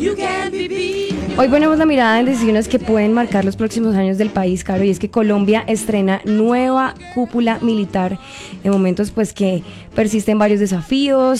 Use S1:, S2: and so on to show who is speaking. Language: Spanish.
S1: Hoy ponemos la mirada en decisiones que pueden marcar los próximos años del país, Caro, y es que Colombia estrena nueva cúpula militar en momentos pues que persisten varios desafíos,